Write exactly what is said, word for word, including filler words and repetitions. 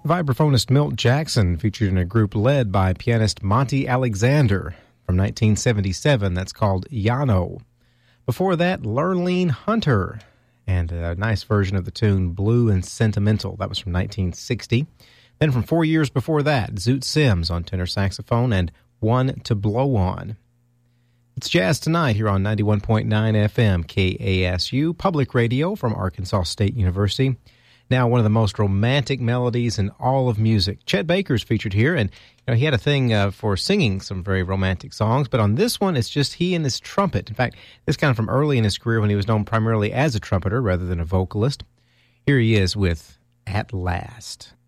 Vibraphonist Milt Jackson featured in a group led by pianist Monty Alexander from nineteen seventy-seven that's called Yano. Before that, Lurleen Hunter and a nice version of the tune Blue and Sentimental. That was from nineteen sixty. Then from four years before that, Zoot Sims on tenor saxophone and One to Blow On. It's Jazz Tonight here on ninety-one point nine F M K A S U, public radio from Arkansas State University. Now, one of the most romantic melodies in all of music. Chet Baker's featured here, and you know he had a thing uh, for singing some very romantic songs, but on this one, it's just he and his trumpet. In fact, this kind of from early in his career when he was known primarily as a trumpeter rather than a vocalist. Here he is with At Last.